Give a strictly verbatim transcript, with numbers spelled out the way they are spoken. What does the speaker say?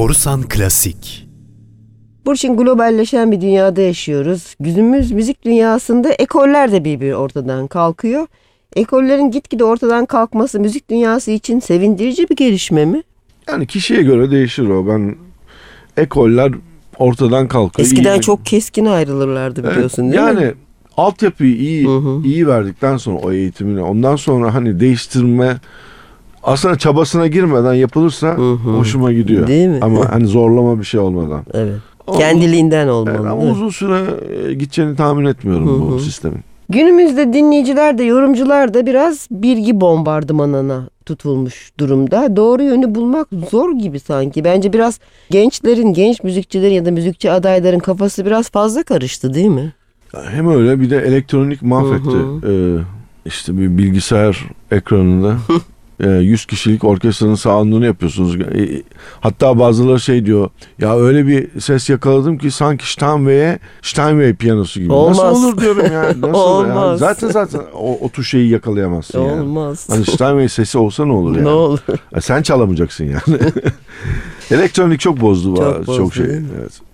Borusan Klasik. Burçin, globalleşen bir dünyada yaşıyoruz. Günümüz müzik dünyasında ekoller de birbiri ortadan kalkıyor. Ekollerin gitgide ortadan kalkması müzik dünyası için sevindirici bir gelişme mi? Yani kişiye göre değişir o. Ben ekoller ortadan kalkıyor. Eskiden İyi- çok keskin ayrılırlardı biliyorsun Evet, değil yani, mi? altyapıyı iyi Hı hı. iyi verdikten sonra o eğitimini, ondan sonra hani değiştirme aslında çabasına girmeden yapılırsa Hı hı. hoşuma gidiyor. Değil mi? Ama hani zorlama bir şey olmadan. Evet. Ama- Kendiliğinden Evet, olmalı. ama değil mi? uzun süre e, gideceğini tahmin etmiyorum Hı bu hı. sistemin. Günümüzde dinleyiciler de yorumcular da biraz bilgi bombardımanına tutulmuş durumda. Doğru yönü bulmak zor gibi sanki. Bence biraz gençlerin, genç müzikçilerin ya da müzikçi adayların kafası biraz fazla karıştı değil mi? Hem öyle bir de elektronik mahvetti. Hı Ee, işte bir bilgisayar ekranında e, yüz kişilik orkestranın sound'unu yapıyorsunuz. E, hatta bazıları şey diyor, ya öyle bir ses yakaladım ki sanki Steinway'e Steinway piyanosu gibi. Olmaz. Nasıl olur diyorum ya. Nasıl Olmaz. Ya? Zaten zaten o, o tuş şeyi yakalayamazsın yani. Olmaz. Hani Steinway sesi olsa ne olur yani? Ne olur. Ya sen çalamayacaksın yani. Elektronik çok bozdu. Çok Çok, bozdu, çok şey. değil mi? Evet.